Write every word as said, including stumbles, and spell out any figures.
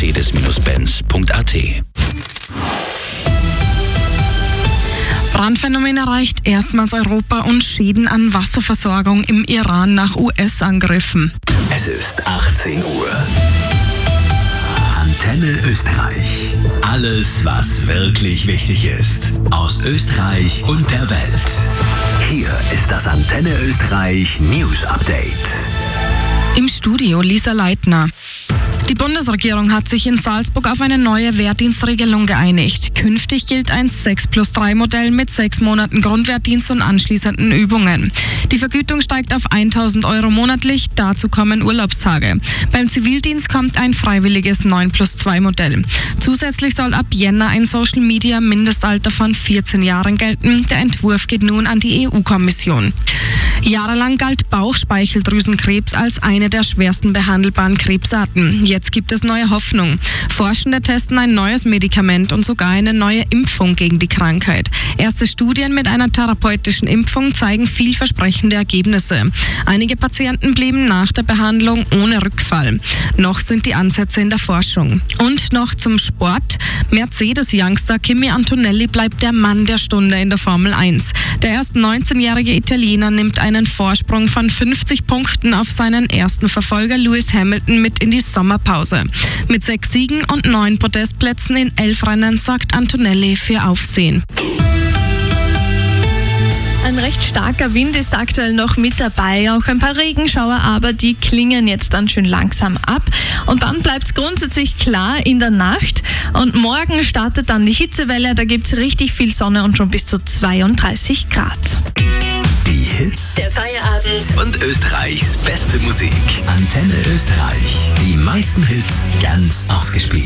Mercedes Benz Punkt a t. Brandphänomen erreicht erstmals Europa und Schäden an Wasserversorgung im Iran nach U S-Angriffen. Es ist achtzehn Uhr. Antenne Österreich. Alles, was wirklich wichtig ist. Aus Österreich und der Welt. Hier ist das Antenne Österreich News Update. Im Studio Lisa Leitner. Die Bundesregierung hat sich in Salzburg auf eine neue Wehrdienstregelung geeinigt. Künftig gilt ein sechs plus drei Modell mit sechs Monaten Grundwehrdienst und anschließenden Übungen. Die Vergütung steigt auf tausend Euro monatlich, dazu kommen Urlaubstage. Beim Zivildienst kommt ein freiwilliges neun plus zwei Modell. Zusätzlich soll ab Jänner ein Social Media Mindestalter von vierzehn Jahren gelten. Der Entwurf geht nun an die E U-Kommission. Jahrelang galt Bauchspeicheldrüsenkrebs als eine der schwersten behandelbaren Krebsarten. Jetzt gibt es neue Hoffnung. Forschende testen ein neues Medikament und sogar eine neue Impfung gegen die Krankheit. Erste Studien mit einer therapeutischen Impfung zeigen vielversprechende Ergebnisse. Einige Patienten blieben nach der Behandlung ohne Rückfall. Noch sind die Ansätze in der Forschung. Und noch zum Sport. Mercedes-Youngster Kimi Antonelli bleibt der Mann der Stunde in der Formel eins. Der erst neunzehnjährige Italiener nimmt einen Vorsprung von fünfzig Punkten auf seinen ersten Verfolger Lewis Hamilton mit in die Sommerpause. Mit sechs Siegen und neun Podestplätzen in elf Rennen sorgt Antonelli für Aufsehen. Ein recht starker Wind ist aktuell noch mit dabei, auch ein paar Regenschauer, aber die klingen jetzt dann schön langsam ab. Und dann bleibt es grundsätzlich klar in der Nacht und morgen startet dann die Hitzewelle, da gibt es richtig viel Sonne und schon bis zu zweiunddreißig Grad. Die Hits, Der Feierabend und Österreichs beste Musik. Antenne Österreich. Die meisten Hits ganz ausgespielt.